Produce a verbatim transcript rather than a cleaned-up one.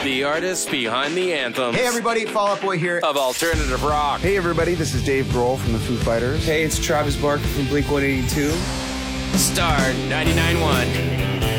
The artists behind the anthems. Hey everybody, Fall Out Boy here. Of alternative rock. Hey everybody, this is Dave Grohl from the Foo Fighters. Hey, it's Travis Barker from Blink one eighty-two. Star ninety-nine point one.